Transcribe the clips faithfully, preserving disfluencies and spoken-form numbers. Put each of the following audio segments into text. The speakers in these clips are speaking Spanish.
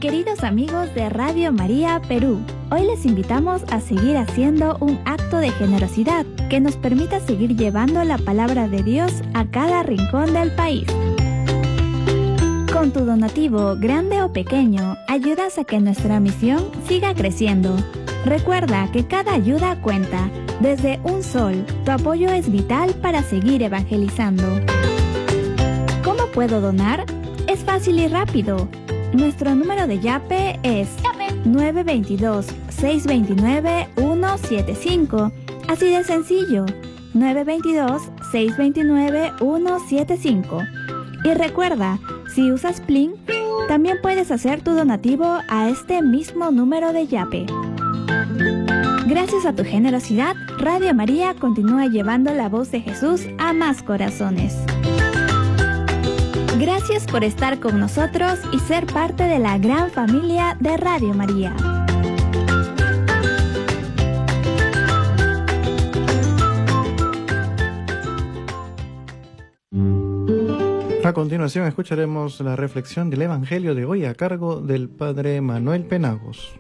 Queridos amigos de Radio María Perú, hoy les invitamos a seguir haciendo un acto de generosidad que nos permita seguir llevando la palabra de Dios a cada rincón del país. Con tu donativo, grande o pequeño, ayudas a que nuestra misión siga creciendo. Recuerda que cada ayuda cuenta. Desde un sol, tu apoyo es vital para seguir evangelizando. ¿Cómo puedo donar? Es fácil y rápido. Nuestro número de Yape es nueve dos dos, seis dos nueve, uno siete cinco. Así de sencillo, nueve dos dos, seis dos nueve, uno siete cinco. Y recuerda, si usas Plin, también puedes hacer tu donativo a este mismo número de Yape. Gracias a tu generosidad, Radio María continúa llevando la voz de Jesús a más corazones. Gracias por estar con nosotros y ser parte de la gran familia de Radio María. A continuación escucharemos la reflexión del Evangelio de hoy a cargo del Padre Manuel Penagos.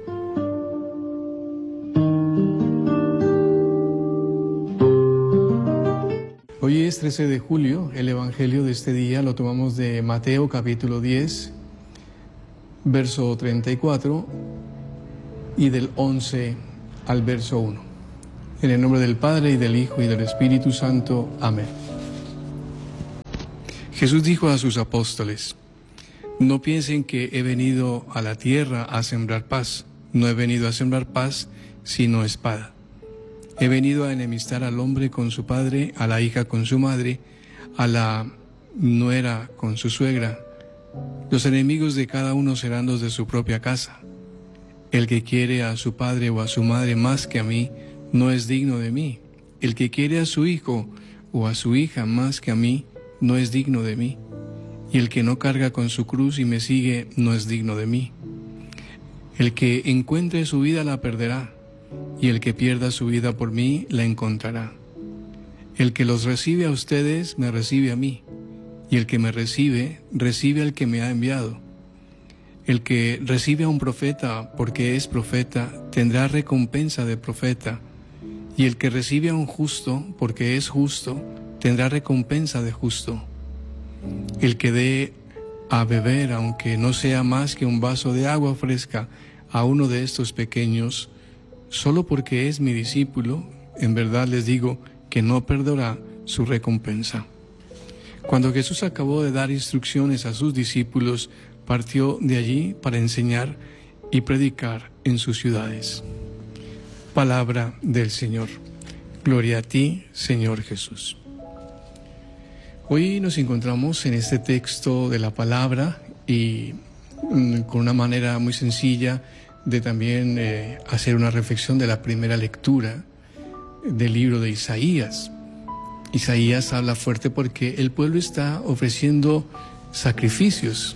Hoy es trece de julio, el Evangelio de este día lo tomamos de Mateo capítulo diez, verso treinta y cuatro y del once al verso uno. En el nombre del Padre y del Hijo y del Espíritu Santo. Amén. Jesús dijo a sus apóstoles: no piensen que he venido a la tierra a sembrar paz. No he venido a sembrar paz, sino espada. He venido a enemistar al hombre con su padre, a la hija con su madre, a la nuera con su suegra. Los enemigos de cada uno serán los de su propia casa. El que quiere a su padre o a su madre más que a mí, no es digno de mí. El que quiere a su hijo o a su hija más que a mí, no es digno de mí. Y el que no carga con su cruz y me sigue, no es digno de mí. El que encuentre su vida la perderá, y el que pierda su vida por mí, la encontrará. El que los recibe a ustedes, me recibe a mí, y el que me recibe, recibe al que me ha enviado. El que recibe a un profeta porque es profeta, tendrá recompensa de profeta, y el que recibe a un justo porque es justo, tendrá recompensa de justo. El que dé a beber, aunque no sea más que un vaso de agua fresca, a uno de estos pequeños, solo porque es mi discípulo, en verdad les digo que no perderá su recompensa. Cuando Jesús acabó de dar instrucciones a sus discípulos, partió de allí para enseñar y predicar en sus ciudades. Palabra del Señor. Gloria a ti, Señor Jesús. Hoy nos encontramos en este texto de la palabra y mm, con una manera muy sencilla de también eh, hacer una reflexión de la primera lectura del libro de Isaías. Isaías habla fuerte porque el pueblo está ofreciendo sacrificios.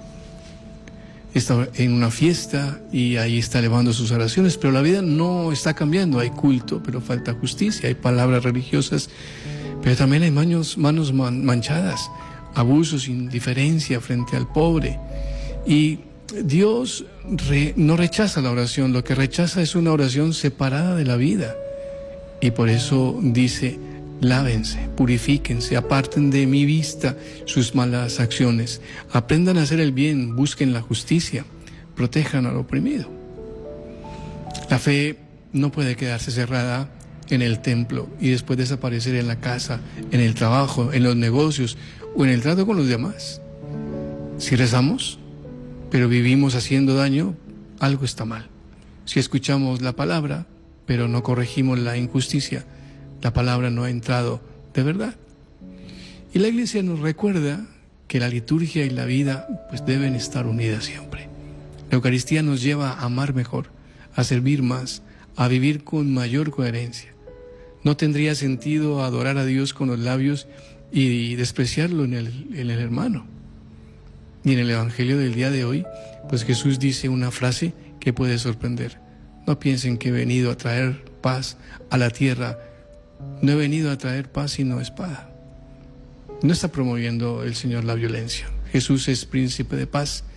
Está en una fiesta y ahí está elevando sus oraciones, pero la vida no está cambiando. Hay culto, pero falta justicia, hay palabras religiosas, pero también hay manos, manos manchadas, abusos, indiferencia frente al pobre. Y Dios re, no rechaza la oración, lo que rechaza es una oración separada de la vida. Y por eso dice: lávense, purifíquense, aparten de mi vista sus malas acciones, aprendan a hacer el bien, busquen la justicia, protejan al oprimido. La fe no puede quedarse cerrada en el templo y después desaparecer en la casa, en el trabajo, en los negocios o en el trato con los demás. Si rezamos, pero vivimos haciendo daño, algo está mal. Si escuchamos la palabra, pero no corregimos la injusticia, la palabra no ha entrado de verdad. Y la Iglesia nos recuerda que la liturgia y la vida pues deben estar unidas siempre. La Eucaristía nos lleva a amar mejor, a servir más, a vivir con mayor coherencia. No tendría sentido adorar a Dios con los labios y despreciarlo en el, en el hermano. Y en el Evangelio del día de hoy, pues Jesús dice una frase que puede sorprender. No piensen que he venido a traer paz a la tierra. No he venido a traer paz sino espada. No está promoviendo el Señor la violencia. Jesús es príncipe de paz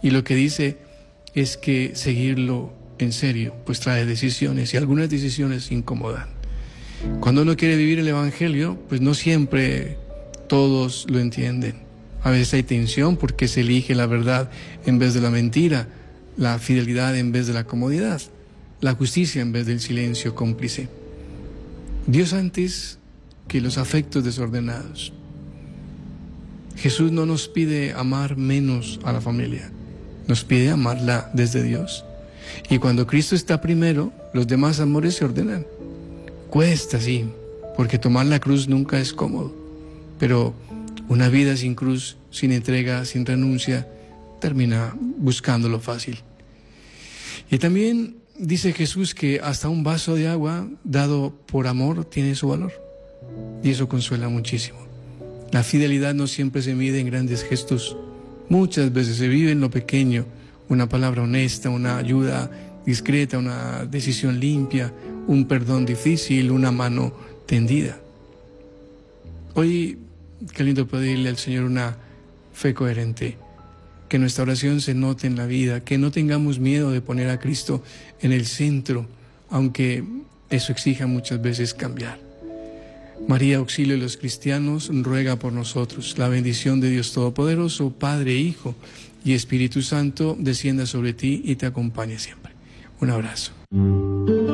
Y lo que dice es que seguirlo en serio, pues trae decisiones, y algunas decisiones incomodan. Cuando uno quiere vivir el Evangelio, pues no siempre todos lo entienden. A veces hay tensión porque se elige la verdad en vez de la mentira, la fidelidad en vez de la comodidad, la justicia en vez del silencio cómplice. Dios antes que los afectos desordenados. Jesús no nos pide amar menos a la familia, nos pide amarla desde Dios. Y cuando Cristo está primero, los demás amores se ordenan. Cuesta, sí, porque tomar la cruz nunca es cómodo, pero una vida sin cruz, sin entrega, sin renuncia, termina buscando lo fácil. Y también dice Jesús que hasta un vaso de agua dado por amor tiene su valor, y eso consuela muchísimo. La fidelidad no siempre se mide en grandes gestos, muchas veces se vive en lo pequeño, una palabra honesta, una ayuda discreta, una decisión limpia, un perdón difícil, una mano tendida. Hoy, qué lindo pedirle al Señor una fe coherente, que nuestra oración se note en la vida, que no tengamos miedo de poner a Cristo en el centro, aunque eso exija muchas veces cambiar. María, auxilio de los cristianos, ruega por nosotros. La bendición de Dios Todopoderoso, Padre, Hijo y Espíritu Santo, descienda sobre ti y te acompañe siempre. Un abrazo.